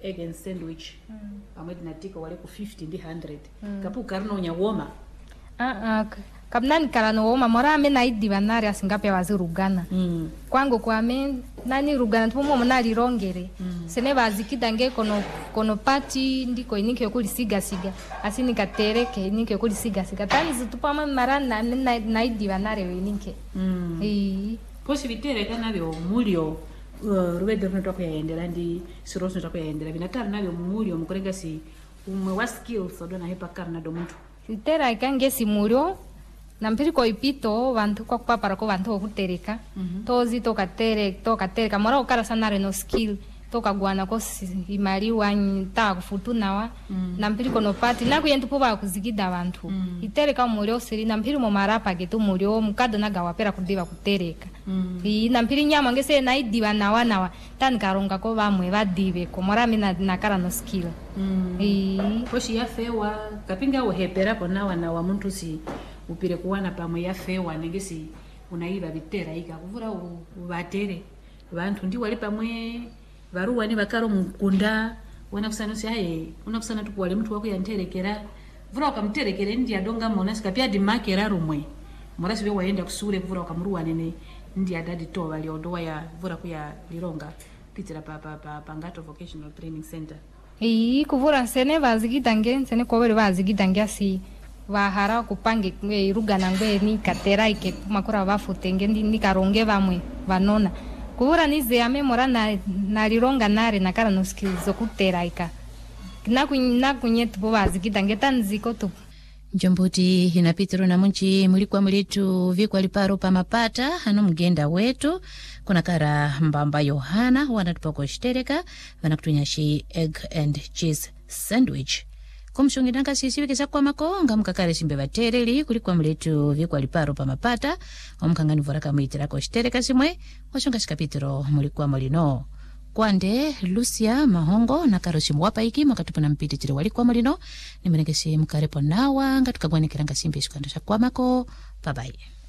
egg and sandwich pamwe na tiko wale ku 50 ndi 100 kapu karno nyawoma kabnani karano woma mora amena idi banari asingape wazirugana kwangu kwa men nani rugana tumo monali rongere sene bazikidange kono pati ndiko inike kuli siga asini katereke inike kuli siga tani zitupama marana na idi banari winike possibility kana byo mulio ruwede runo toko yaendera ndi siroso toko yaendera binakara nabyo mulio mukorega si umwe wa skills odona hepa karna do muntu itera ikange si mulio na mpiri ko ipito vantu kwa kupapara ko vantu okutereka tozi tokatereka mora ukara sana reno skill toka gwana ko imali wanta kufutunawa na mpiri kono pati na kuyentu poba kuzigida vantu itereka mulio siri na mpiri mo marapa getu mulio mukado na gawapera kudiva kutereka na mpiri nyama ngese na idiva nawa tan karonga ko bamwe badive ko mora mina nakara no skill poshi ya fewa kapinga uhepera pona wana wa muntu si upire kuwana pamwe ya fewa negesi unaiva bitera ika kuvura ubatere bantu ndi wali pamwe varuwa ni bakaro mukunda wana kusana si haye unakusana tu wale mtu wako yanterekera vura ukamterekere ndi adonga mona sikapia di makera rumwe mora sibe waenda kusure vura ukamruwa nene ndi adadi to wali odowa ya vura kuya lironga pitira pa Ngato Vocational Training Center kuvura sene vazigidange sene kobere vazigidange asi vahara kupange irugana ngwe ni katera ike makura vafutenge ndi karonge vamwe vanona kuvura nize amemora na lironga nare nakara no skills zokuteraika na kunyetu vazigidange tanziko tu Njombuti inapitiro na munchi mulikuwa mulitu vikwa liparo pa mapata hano mgenda wetu kuna kara mbamba Yohana wanatupako shtereka wanakutunyashi egg and cheese sandwich kumshungitanga sisi wikisa kwa makonga mkakare simbe batereli kulikuwa mulitu vikwa liparo pa mapata omkangani voraka muitirako shtereka simwe washunga shikapitiro mulikuwa mulino kwande Lucia Mahongo na Karosi mwapa iki makatupo na mpiti tiri walikuwa mulino nimenegesi mkarepo nawa ngatukagwanikiranga simbe shukandosha kwa mako bye bye.